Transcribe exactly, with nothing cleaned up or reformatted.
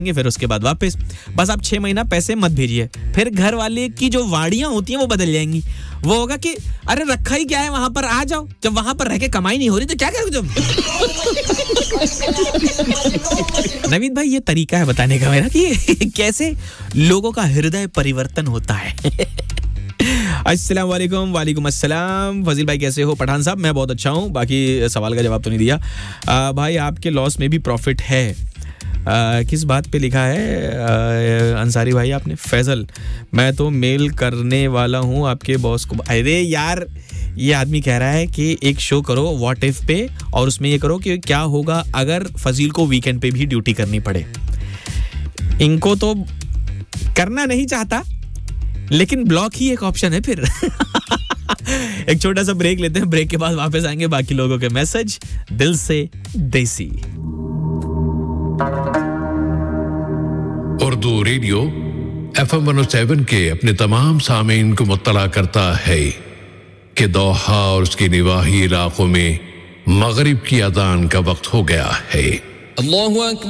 फिर उसके बाद वापस। बस आप छह महीना पैसे मत भेजिए, फिर घर वाले की जो वाड़ियां होती हैं वो बदल जाएंगी। वो होगा कि अरे रखा ही क्या है वहां पर, आ जाओ। जब वहां पर रह के कमाई नहीं हो रही तो क्या करोगे तुम? नवीद भाई, ये तरीका है बताने का मेरा कि कैसे लोगों का हृदय परिवर्तन होता है। अस्सलाम वालेकुम। वालेकुम अस्सलाम। फजील भाई कैसे हो? पठान साहब मैं बहुत अच्छा हूँ। बाकी सवाल का जवाब तो नहीं दिया। आ, भाई आपके लॉस में भी प्रॉफिट है। आ, किस बात पे लिखा है आ, अंसारी भाई आपने? फैजल, मैं तो मेल करने वाला हूँ आपके बॉस को। अरे यार, ये आदमी कह रहा है कि एक शो करो व्हाट इफ पे, और उसमें ये करो कि क्या होगा अगर फजील को वीकेंड पे भी ड्यूटी करनी पड़े। इनको तो करना नहीं चाहता, लेकिन ब्लॉक ही एक ऑप्शन है फिर। एक छोटा सा ब्रेक लेते हैं, ब्रेक के बाद वापस आएंगे बाकी लोगों के मैसेज। दिल से देसी Urdu radio F M one O seven के अपने तमाम सामीन को मुत्तला करता है कि दोहा और उसके निवाही इलाकों में मगरिब की अजान का वक्त हो गया है। अल्लाहु अकबर।